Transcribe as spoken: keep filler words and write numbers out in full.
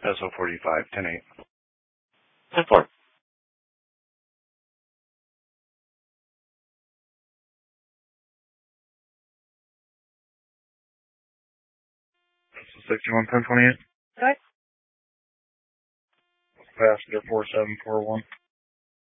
S O forty-five, ten eight. ten four. sixty-one, ten twenty-eight. Okay. Passenger four seven four one.